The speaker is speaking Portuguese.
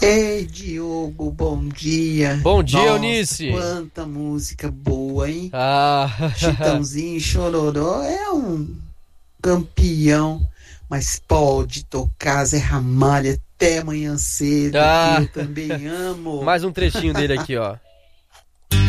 Ei, Diogo, bom dia. Bom dia, Nossa, Eunice. quanta música boa, hein? Ah, Chitãozinho e Chororó é um campeão, mas pode tocar Zé Ramalho até amanhã cedo, que ah, eu também amo. mais um trechinho dele aqui, ó.